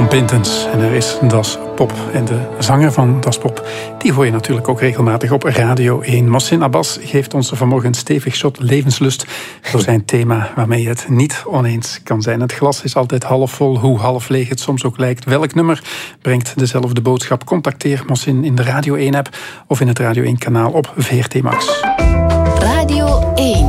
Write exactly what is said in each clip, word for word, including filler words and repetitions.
John Pintens en er is Das Pop. En de zanger van Das Pop, die hoor je natuurlijk ook regelmatig op Radio één. Mohsin Abbas geeft ons vanmorgen een stevig shot levenslust voor zijn thema waarmee je het niet oneens kan zijn. Het glas is altijd half vol, hoe half leeg het soms ook lijkt. Welk nummer brengt dezelfde boodschap? Contacteer Mohsin in de Radio één-app of in het Radio één-kanaal op V R T Max. Radio één.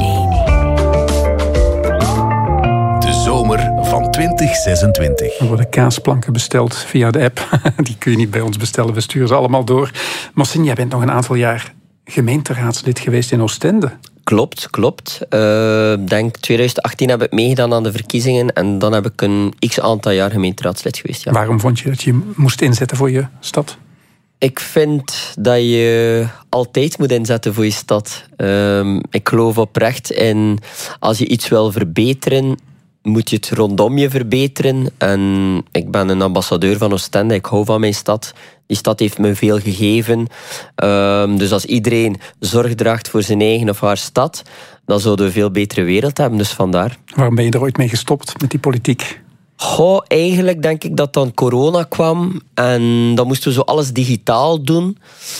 Zomer van twintig zesentwintig. Er worden kaasplanken besteld via de app. Die kun je niet bij ons bestellen, we sturen ze allemaal door. Mohsin, jij bent nog een aantal jaar gemeenteraadslid geweest in Oostende. Klopt, klopt. Ik uh, denk twintig achttien heb ik meegedaan aan de verkiezingen en dan heb ik een x-aantal jaar gemeenteraadslid geweest. Ja. Waarom vond je dat je moest inzetten voor je stad? Ik vind dat je altijd moet inzetten voor je stad. Uh, ik geloof oprecht in, als je iets wil verbeteren, moet je het rondom je verbeteren. En ik ben een ambassadeur van Oostende. Ik hou van mijn stad. Die stad heeft me veel gegeven. Um, dus als iedereen zorg draagt voor zijn eigen of haar stad, dan zouden we een veel betere wereld hebben. Dus vandaar. Waarom ben je er ooit mee gestopt met die politiek? Goh, eigenlijk denk ik dat dan corona kwam. En dan moesten we zo alles digitaal doen.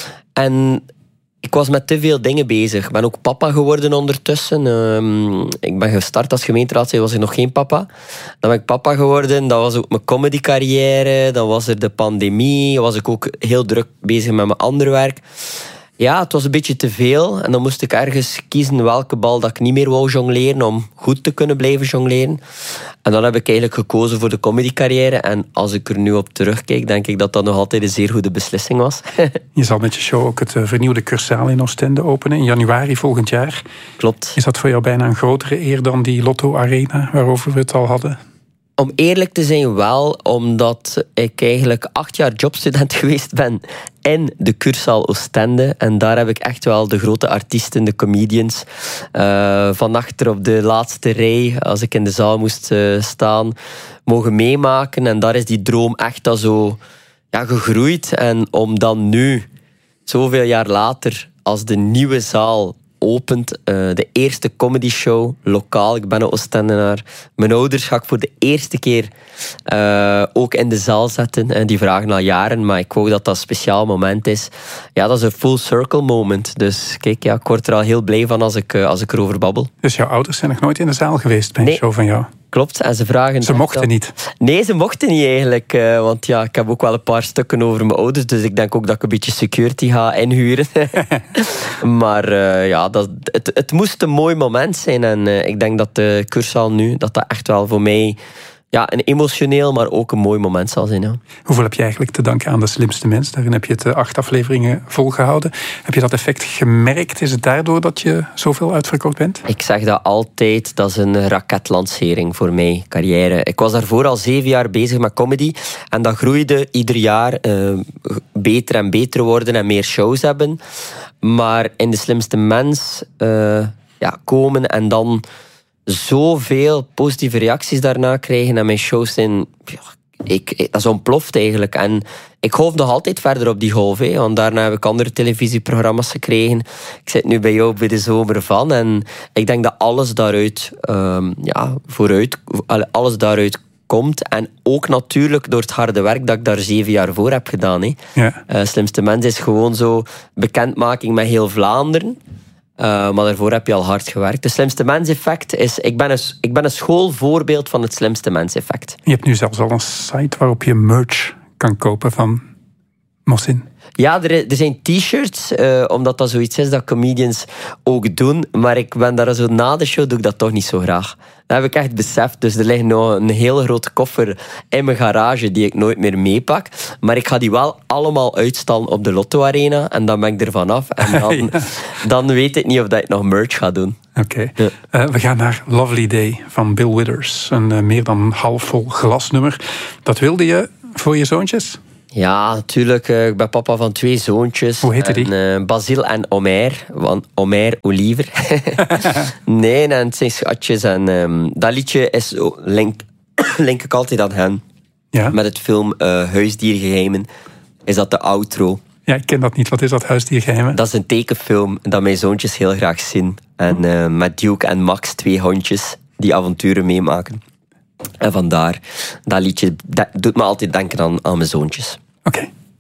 En ik was met te veel dingen bezig. Ik ben ook papa geworden ondertussen. Um, ik ben gestart als gemeenteraadslid, was ik nog geen papa. Dan ben ik papa geworden, dat was ook mijn comedycarrière. Dan was er de pandemie, dan was ik ook heel druk bezig met mijn ander werk. Ja, het was een beetje te veel. En dan moest ik ergens kiezen welke bal dat ik niet meer wou jongleren om goed te kunnen blijven jongleren. En dan heb ik eigenlijk gekozen voor de comedycarrière. En als ik er nu op terugkijk, denk ik dat dat nog altijd een zeer goede beslissing was. Je zal met je show ook het vernieuwde Cursaal in Oostende openen in januari volgend jaar. Klopt. Is dat voor jou bijna een grotere eer dan die Lotto Arena waarover we het al hadden? Om eerlijk te zijn wel, omdat ik eigenlijk acht jaar jobstudent geweest ben in de Cursaal Oostende. En daar heb ik echt wel de grote artiesten, de comedians, uh, van achter op de laatste rij, als ik in de zaal moest uh, staan, mogen meemaken. En daar is die droom echt al zo ja, gegroeid. En om dan nu, zoveel jaar later, als de nieuwe zaal opent, uh, de eerste comedy show lokaal. Ik ben een Oostendenaar. Mijn ouders ga ik voor de eerste keer uh, ook in de zaal zetten. En die vragen al jaren, maar ik wou dat dat een speciaal moment is. Ja, dat is een full circle moment. Dus kijk, ja, ik word er al heel blij van als ik, uh, als ik erover babbel. Dus jouw ouders zijn nog nooit in de zaal geweest bij een nee. show van jou? Klopt, en ze vragen... Ze mochten dan... niet? Nee, ze mochten niet eigenlijk. Uh, want ja, ik heb ook wel een paar stukken over mijn ouders. Dus ik denk ook dat ik een beetje security ga inhuren. Maar uh, ja, dat, het, het moest een mooi moment zijn. En uh, ik denk dat de Cursaal nu, dat dat echt wel voor mij ja, een emotioneel, maar ook een mooi moment zal zijn. Ja. Hoeveel heb je eigenlijk te danken aan De Slimste Mens? Daarin heb je het acht afleveringen volgehouden. Heb je dat effect gemerkt? Is het daardoor dat je zoveel uitverkocht bent? Ik zeg dat altijd, dat is een raketlancering voor mij, carrière. Ik was daarvoor al zeven jaar bezig met comedy. En dat groeide ieder jaar uh, beter en beter worden en meer shows hebben. Maar in De Slimste Mens uh, ja, komen en dan zoveel positieve reacties daarna krijgen. En mijn shows zijn... Ja, ik, ik, dat is ontploft eigenlijk. En ik golf nog altijd verder op die golf. Hè, want daarna heb ik andere televisieprogramma's gekregen. Ik zit nu bij jou bij de zomer van. En ik denk dat alles daaruit... Um, ja, vooruit... Alles daaruit komt. En ook natuurlijk door het harde werk dat ik daar zeven jaar voor heb gedaan. Hè. Ja. Uh, Slimste Mens is gewoon zo bekendmaking met heel Vlaanderen. Uh, maar daarvoor heb je al hard gewerkt. Het Slimste Mens effect is... Ik ben, een, ik ben een schoolvoorbeeld van het Slimste Mens effect. Je hebt nu zelfs al een site waarop je merch kan kopen van Mohsin. Ja, er, er zijn t-shirts, uh, omdat dat zoiets is dat comedians ook doen. Maar ik ben daar zo na de show, doe ik dat toch niet zo graag. Dat heb ik echt beseft. Dus er ligt nog een hele grote koffer in mijn garage die ik nooit meer meepak. Maar ik ga die wel allemaal uitstallen op de Lotto Arena. En dan ben ik er vanaf. En dan, ja. dan weet ik niet of dat ik nog merch ga doen. Oké. Okay. Ja. Uh, we gaan naar Lovely Day van Bill Withers. Een uh, meer dan halfvol glasnummer. Dat wilde je voor je zoontjes? Ja, natuurlijk. Uh, ik ben papa van twee zoontjes. Hoe heette die? Uh, Basil en Omer. Want Omer Oliver. Nee, en het zijn schatjes. En um, dat liedje is, oh, link, link ik altijd aan hen. Ja? Met het film uh, Huisdiergeheimen. Is dat de outro. Ja, ik ken dat niet. Wat is dat, Huisdiergeheimen? Dat is een tekenfilm dat mijn zoontjes heel graag zien. En uh, met Duke en Max, twee hondjes, die avonturen meemaken. En vandaar, dat liedje dat doet me altijd denken aan, aan mijn zoontjes. Oké. Okay.